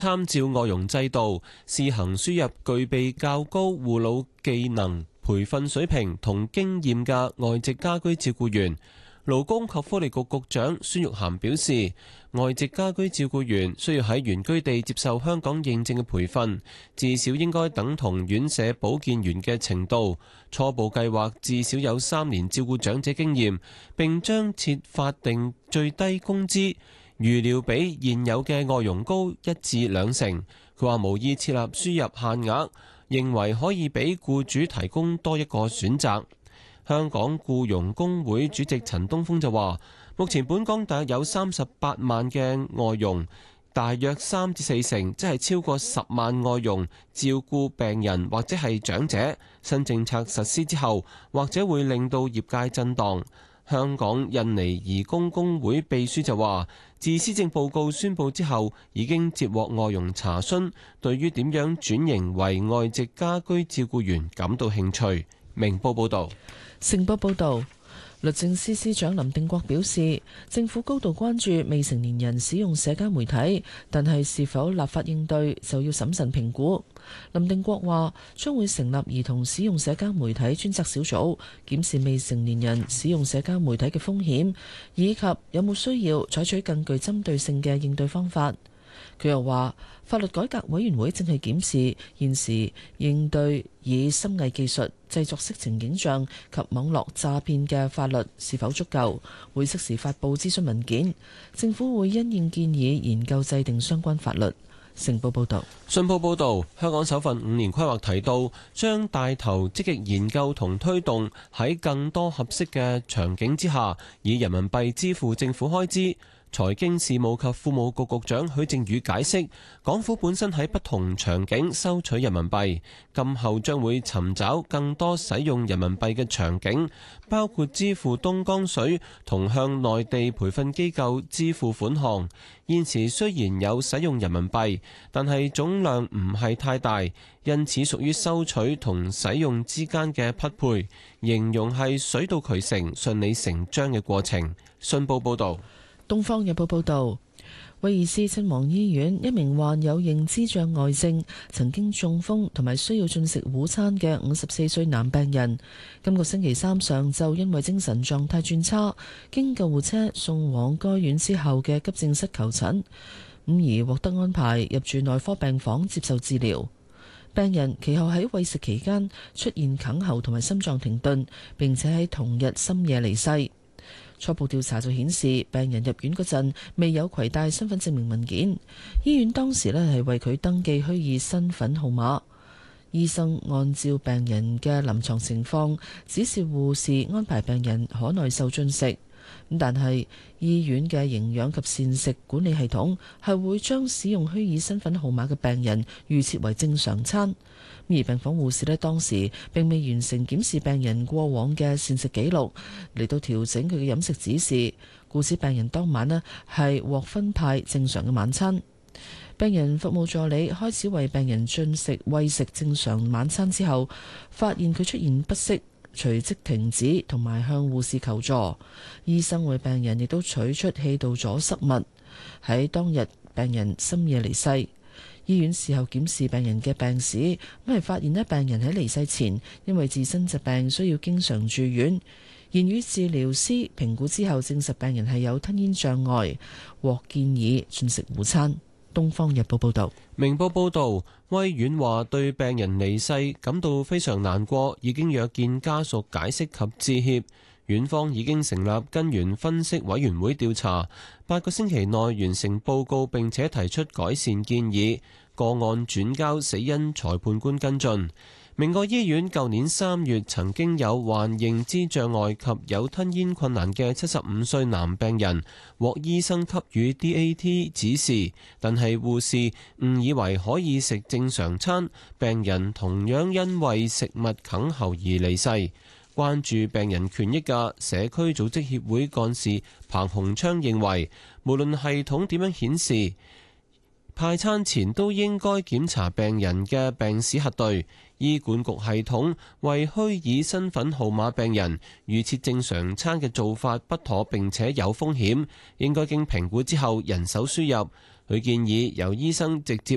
參照外傭制度，試行輸入具備較高護老技能、培訓水平同經驗嘅外籍家居照顧員。勞工及福利局局長孫玉菡表示，外籍家居照顧員需要喺原居地接受香港認證嘅培訓，至少應該等同院舍保健員嘅程度。初步計劃至少有3年照顧長者經驗，並將設法定最低工資，預料比現有嘅外傭高1至2成。佢話無意設立輸入限額，認為可以俾僱主提供多一個選擇。香港僱傭工會主席陳東峰就話，目前本港大約有38萬嘅外傭，大約3至4成，即係超過10萬外傭照顧病人或者係長者。新政策實施之後，或者會令到業界震盪。香港印尼移工工會秘書就話，自施政報告宣布之後，已經接獲外傭查詢，對於點樣轉型為外籍家居照顧員感到興趣。明報報道。 成報報導，律政司司長林定國表示，政府高度關注未成年人使用社交媒體，但係是否立法應對就要審慎評估。林定國話，將會成立兒童使用社交媒體專責小組，檢視未成年人使用社交媒體嘅風險，以及有冇需要採取更具針對性嘅應對方法。佢又話，法律改革委員會正係檢視現時應對以深偽技術製作色情影像及網絡詐騙嘅法律是否足夠，會適時發布諮詢文件。政府會因應建議研究制定相關法律。成報報導。 信報報導，香港首份5年規劃提到，將帶頭積極研究同推動喺更多合適嘅場景之下，以人民幣支付政府開支。財經事務及庫務局局長許正宇解釋，港府本身喺不同場景收取人民幣，今後將會尋找更多使用人民幣嘅場景，包括支付東江水同向內地培訓機構支付款項。現時雖然有使用人民幣，但係總量唔係太大，因此屬於收取同使用之間嘅匹配，形容係水到渠成、順理成章嘅過程。信報報導。 《東方日報》報導，威爾斯親王醫院一名患有認知障礙症、曾經中風同埋需要進食午餐嘅54歲男病人，今個星期三上晝因為精神狀態轉差，經救護車送往該院之後嘅急症室求診，而獲得安排入住內科病房接受治療。病人其後喺餵食期間出現哽喉同埋心臟停頓，並且喺同日深夜離世。初步調查就顯示，病人入院嗰陣未有攜帶身份證明文件，醫院當時係為佢登記虛擬身份號碼。醫生按照病人嘅臨床情況，指示護士安排病人可耐受進食。但係醫院嘅營養及膳食管理系統係會將使用虛擬身份號碼嘅病人預設為正常餐。而病房護士當時並未完成檢視病人過往嘅膳食記錄，嚟到調整佢嘅飲食指示，故此病人當晚係獲分派正常嘅晚餐。病人服務助理開始為病人餵食正常晚餐之後，發現佢出現不適，隨即停止同埋向護士求助。醫生為病人亦都取出氣道阻塞物。喺當日病人深夜離世。醫院事後檢視病人嘅病史，咁係發現病人喺離世前因為自身疾病需要經常住院。言語治療師評估之後證實病人係有吞嚥障礙，獲建議進食午餐。東方日報報道。 明報報道，威院話對病人離世感到非常難過，已經約見家屬解釋及致歉。院方已經成立根源分析委員會調查，8個星期內完成報告，並且提出改善建議。個案轉交死因裁判官跟進。明愛醫院舊年3月曾經有患認知障礙及有吞嚥困難嘅75歲男病人獲醫生給予 DAT 指示，但係護士誤以為可以食正常餐，病人同樣因為食物哽喉而離世。關注病人權益嘅社區組織協會幹事彭鴻昌認為，無論系統點樣顯示，派餐前都應該檢查病人嘅病史核對。醫管局系統為虛擬身份號碼病人預設正常餐嘅做法不妥，並且有風險，應該經評估之後人手輸入。佢建議由醫生直接